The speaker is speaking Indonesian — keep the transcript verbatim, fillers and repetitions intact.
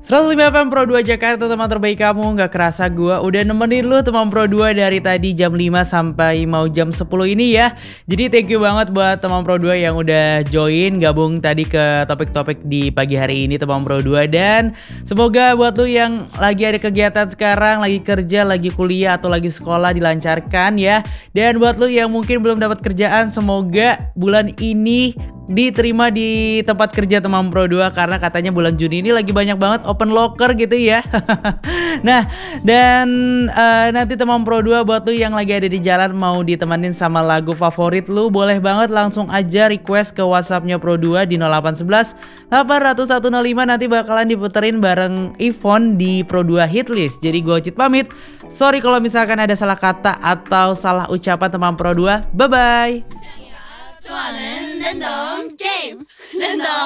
seratus lima F M Pro dua Jakarta, teman terbaik kamu. Gak kerasa gue udah nemenin lu teman Pro dua dari tadi jam lima sampai mau jam sepuluh ini ya. Jadi thank you banget buat teman Pro dua yang udah join gabung tadi ke topik-topik di pagi hari ini teman Pro dua. Dan semoga buat lu yang lagi ada kegiatan sekarang, lagi kerja, lagi kuliah atau lagi sekolah dilancarkan ya. Dan buat lu yang mungkin belum dapat kerjaan, semoga bulan ini diterima di tempat kerja teman Pro dua, karena katanya bulan Juni ini lagi banyak banget open locker gitu ya. Nah, dan uh, nanti teman Pro dua buat lu yang lagi ada di jalan mau ditemenin sama lagu favorit lu, boleh banget langsung aja request ke WhatsAppnya Pro dua di nol delapan satu satu delapan nol satu nol lima. Nanti bakalan diputerin bareng Ivon di Pro dua Hitlist. Jadi gue Ocit pamit. Sorry kalau misalkan ada salah kata atau salah ucapan teman Pro dua. Bye bye. 좋아하는 랜덤 게임 랜덤